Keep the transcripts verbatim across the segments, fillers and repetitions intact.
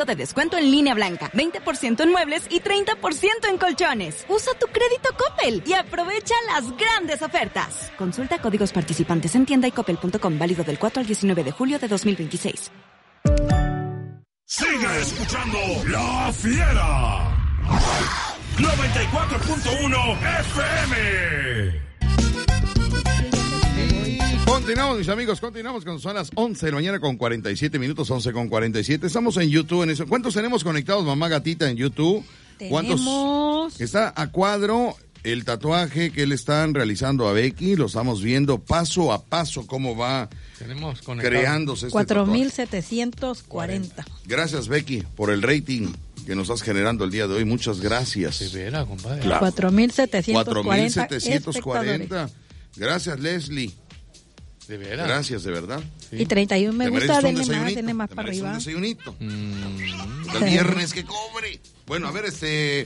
de descuento en línea blanca, veinte por ciento en muebles y treinta por ciento en colchones. Usa tu crédito Coppel y aprovecha las grandes ofertas. Consulta códigos participantes en tienda y coppel punto com, válido del cuatro al diecinueve de julio de dos mil veintiséis. Sigue escuchando La Fiera. noventa y cuatro punto uno F M. Continuamos, mis amigos, continuamos con son las once de la mañana con cuarenta y siete minutos, once con cuarenta y siete. Estamos en YouTube en eso. ¿Cuántos tenemos conectados, mamá gatita, en YouTube? ¿Cuántos? Tenemos... Está a cuadro el tatuaje que le están realizando a Becky. Lo estamos viendo paso a paso cómo va Tenemos creándose este cuatro mil setecientos cuarenta. Gracias, Becky, por el rating que nos estás generando el día de hoy. Muchas gracias. De veras, compadre. Claro. cuatro mil setecientos cuarenta. Gracias, Leslie. De veras. Gracias, de verdad. Sí. Y treinta y uno me gusta, denle más, denle más Te para mereces arriba. un desayunito. Mm. El viernes que cobre. Bueno, a ver, este...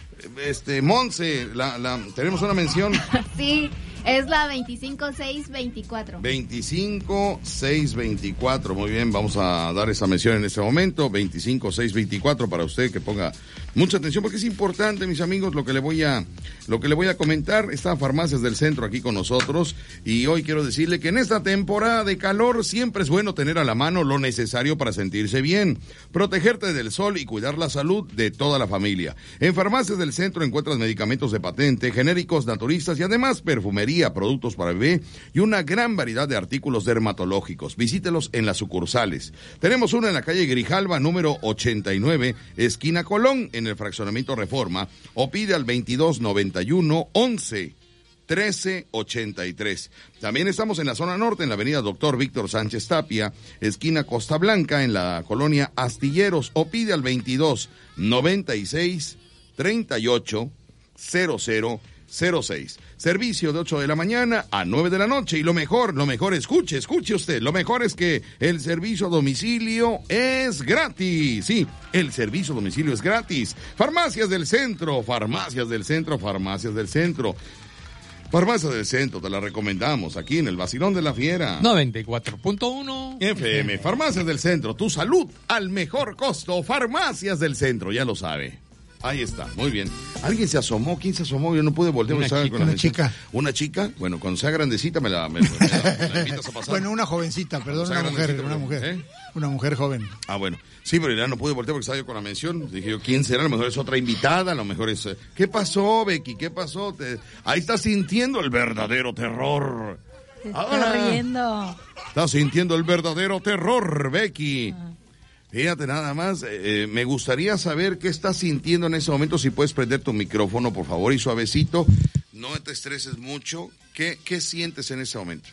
Este, Monse, la, la, tenemos una mención. Sí, es la veinticinco seis veinticuatro. veinticinco seis veinticuatro, muy bien, vamos a dar esa mención en este momento. Veinticinco seis veinticuatro para usted, que ponga mucha atención porque es importante, mis amigos, lo que le voy a lo que le voy a comentar. Está Farmacias del Centro aquí con nosotros y hoy quiero decirle que en esta temporada de calor siempre es bueno tener a la mano lo necesario para sentirse bien, protegerte del sol y cuidar la salud de toda la familia. En Farmacias del Centro encuentras medicamentos de patente, genéricos, naturistas y además perfumería, productos para bebé y una gran variedad de artículos dermatológicos. Visítelos en las sucursales. Tenemos una en la calle Grijalva, número ochenta y nueve, esquina Colón, en el fraccionamiento Reforma, o pide al veintidós noventa y uno once trece ochenta y tres. También estamos en la zona norte, en la avenida Doctor Víctor Sánchez Tapia, esquina Costa Blanca, en la colonia Astilleros, o pide al veintidós noventa y seis treinta y ocho cero cero cero seis. Servicio de ocho de la mañana a nueve de la noche. Y lo mejor, lo mejor, escuche, escuche usted, lo mejor es que el servicio a domicilio es gratis. Sí, el servicio a domicilio es gratis. Farmacias del Centro, Farmacias del Centro, Farmacias del Centro. Farmacias del Centro, te la recomendamos aquí en el Vacilón de la Fiera. noventa y cuatro punto uno F M, Farmacias del Centro, tu salud al mejor costo. Farmacias del Centro, ya lo sabe. Ahí está, muy bien. ¿Alguien se asomó? ¿Quién se asomó? Yo no pude voltear. Una, chica, con una la chica. ¿Una chica? Bueno, cuando sea grandecita me la, me, me la, me la invitas a pasar. Bueno, una jovencita, perdón, una mujer, una mujer. ¿Eh? Una mujer joven. Ah, bueno. Sí, pero ya no pude voltear porque estaba yo con la mención. Dije yo, ¿quién será? A lo mejor es otra invitada, a lo mejor es... ¿Qué pasó, Becky? ¿Qué pasó? Te... Ahí estás sintiendo el verdadero terror. Se está riendo. Estás sintiendo el verdadero terror, Becky. Ah. Fíjate nada más, eh, me gustaría saber qué estás sintiendo en ese momento, si puedes prender tu micrófono, por favor, y suavecito, no te estreses mucho. ¿Qué, qué sientes en ese momento?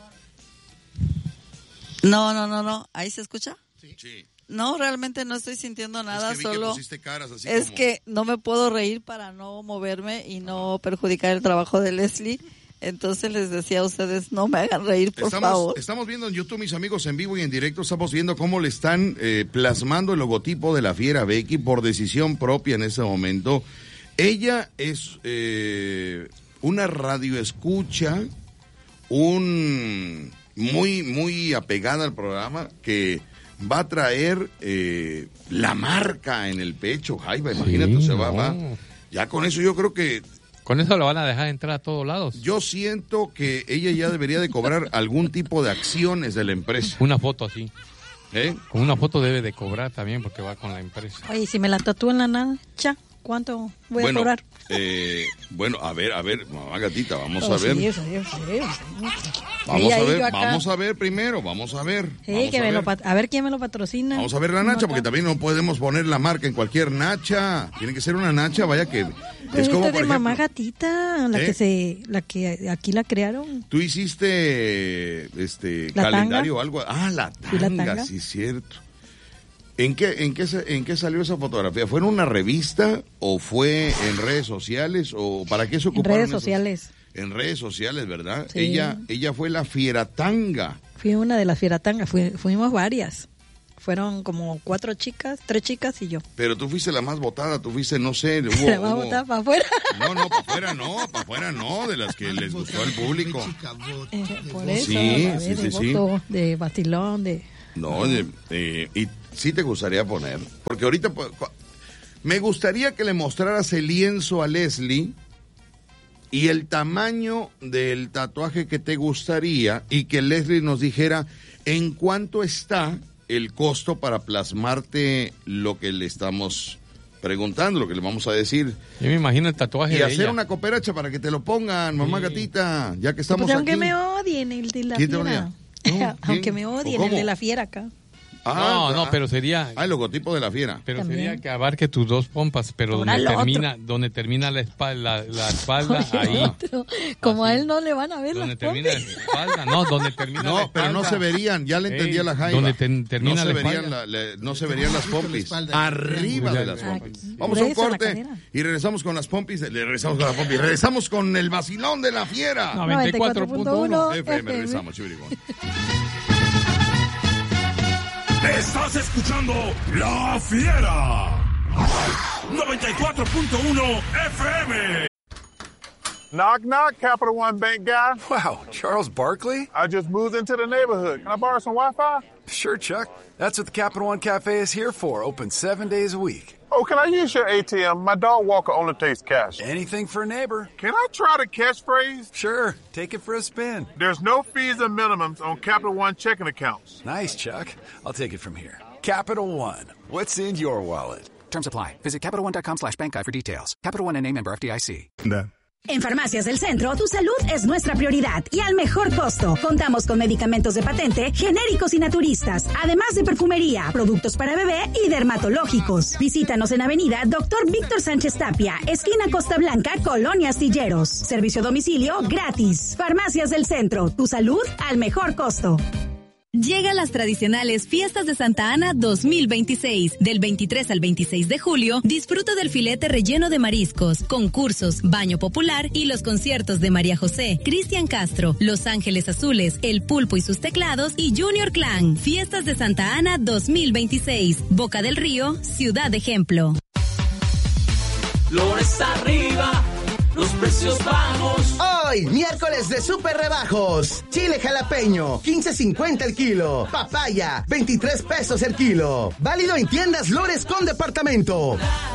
No, no, no, no, ¿ahí se escucha? Sí. sí. No, realmente no estoy sintiendo nada, es que solo que caras así es como... que no me puedo reír para no moverme y no perjudicar el trabajo de Leslie. Entonces les decía a ustedes, no me hagan reír, por estamos, favor. Estamos viendo en YouTube, mis amigos, en vivo y en directo, estamos viendo cómo le están eh, plasmando el logotipo de la Fiera Becky por decisión propia en ese momento. Ella es eh, una radioescucha, un muy, muy apegada al programa, que va a traer eh, la marca en el pecho, Jaiba, imagínate, sí, se no. va, va. Ya con eso yo creo que... Con eso lo van a dejar entrar a todos lados. Yo siento que ella ya debería de cobrar algún tipo de acciones de la empresa. Una foto así. ¿Eh? Con una foto debe de cobrar también porque va con la empresa. Oye, si me la tatúo en la nacha, ¿cuánto voy bueno, a cobrar? Eh, bueno, a ver, a ver, mamá gatita, vamos oh, a ver. Sí, eso, eso, eso. Vamos sí, a ver, acá... vamos a ver primero, vamos a ver. Sí, vamos que a, me ver. Lo a ver quién me lo patrocina. Vamos a ver la nacha, porque también no podemos poner la marca en cualquier nacha. Tiene que ser una nacha, vaya que... Pero es como, esta por de ejemplo, mamá gatita, la ¿eh? que se, la que aquí la crearon. Tú hiciste este calendario o algo. Ah, la tanga, ¿Sí, la tanga? Sí, cierto. ¿En qué, en, qué, ¿En qué salió esa fotografía? ¿Fue en una revista o fue en redes sociales o para qué se ocuparon? En redes esos? sociales. En redes sociales, ¿verdad? Sí. Ella, ella fue la Fieratanga. Fui una de las Fieratangas, Fui, fuimos varias. Fueron como cuatro chicas, tres chicas y yo. Pero tú fuiste la más votada, tú fuiste, no sé, hubo... ¿La más hubo... votada para afuera? No, no, para afuera no, para afuera no, de las que les gustó al público. Eh, por eso, sí, a ver, sí, de sí, voto, sí. de Bastilón, de... No, oye, eh, y sí te gustaría poner, porque ahorita pues, me gustaría que le mostraras el lienzo a Leslie y el tamaño del tatuaje que te gustaría y que Leslie nos dijera en cuánto está el costo para plasmarte lo que le estamos preguntando, lo que le vamos a decir. Yo me imagino el tatuaje y de hacer ella. una cooperacha para que te lo pongan, mamá Sí. gatita, ya que estamos Pues aquí. aunque me odien el de la ¿Quién te fiera. odia? No, Aunque ¿quién? me ¿O odien el cómo? de la fiera acá. Ah, no, no, ah, pero sería... Ah, el logotipo de la fiera. Pero También. sería que abarque tus dos pompas, pero Ahora donde lo termina, donde termina la espalda, la, la espalda, Oye, ahí. otro, como Así. a él no le van a ver Donde las termina la pompis. espalda, no, donde termina la No, espalda. pero no se verían, ya le entendí a la Jaiba. Donde te- termina no se la verían, espalda. la- le- no se verían las pompis. espalda. Arriba de las Aquí. pompis. Vamos a un Grueso en la corte cadera. y regresamos con las pompis. Le regresamos con las pompis. Regresamos con el vacilón de la fiera. noventa y cuatro punto uno. F M, regresamos, chivirigón. Estás escuchando La Fiera. noventa y cuatro punto uno F M. Knock, knock, Capital One Bank guy. Wow, Charles Barkley? I just moved into the neighborhood. Can I borrow some Wi-Fi? Sure, Chuck. That's what the Capital One Cafe is here for, open seven days a week. Oh, can I use your A T M? My dog Walker only takes cash. Anything for a neighbor. Can I try the catchphrase? Sure, take it for a spin. There's no fees and minimums on Capital One checking accounts. Nice, Chuck. I'll take it from here. Capital One, what's in your wallet? Terms apply. Visit CapitalOne.com slash bank guide for details. Capital One N A member F D I C. No. En Farmacias del Centro, tu salud es nuestra prioridad y al mejor costo. Contamos con medicamentos de patente, genéricos y naturistas, además de perfumería, productos para bebé y dermatológicos. Visítanos en Avenida Doctor Víctor Sánchez Tapia, esquina Costa Blanca, Colonia Astilleros. Servicio a domicilio gratis. Farmacias del Centro, tu salud al mejor costo. Llega las tradicionales Fiestas de Santa Ana dos mil veintiséis. Del veintitrés al veintiséis de julio, disfruta del filete relleno de mariscos, concursos, baño popular y los conciertos de María José, Cristian Castro, Los Ángeles Azules, El Pulpo y sus teclados y Junior Clan. Fiestas de Santa Ana dos mil veintiséis. Boca del Río, Ciudad Ejemplo. Flores arriba, los precios bajos. Hoy, miércoles de super rebajos. Chile jalapeño, quince cincuenta el kilo. Papaya, veintitrés pesos el kilo. Válido en tiendas Lores con departamento.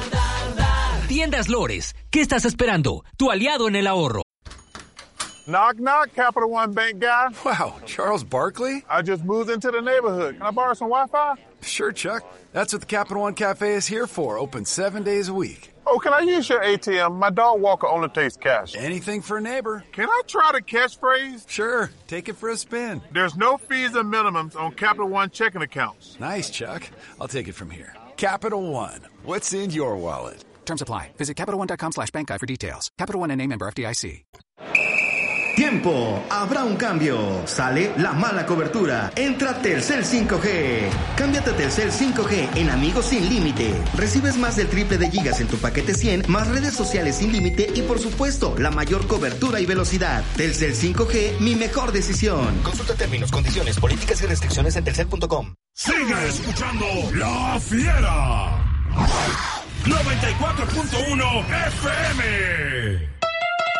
Tiendas Lores, ¿qué estás esperando? Tu aliado en el ahorro. Knock, knock, Capital One Bank guy. Wow, Charles Barkley? I just moved into the neighborhood. Can I borrow some Wi-Fi? Sure, Chuck. That's what the Capital One Cafe is here for, open seven days a week. Oh, can I use your A T M? My dog Walker only takes cash. Anything for a neighbor. Can I try the catchphrase? Sure, take it for a spin. There's no fees and minimums on Capital One checking accounts. Nice, Chuck. I'll take it from here. Capital One, what's in your wallet? Terms apply. Visit CapitalOne.com slash bank guide for details. Capital One N A member F D I C. Tiempo, habrá un cambio. Sale la mala cobertura. Entra Telcel cinco G. Cámbiate a Telcel cinco G en Amigos sin límite. Recibes más del triple de gigas en tu paquete cien, más redes sociales sin límite y por supuesto, la mayor cobertura y velocidad. Telcel cinco G, mi mejor decisión. Consulta términos, condiciones, políticas y restricciones en telcel punto com. Sigue escuchando La Fiera. noventa y cuatro punto uno F M.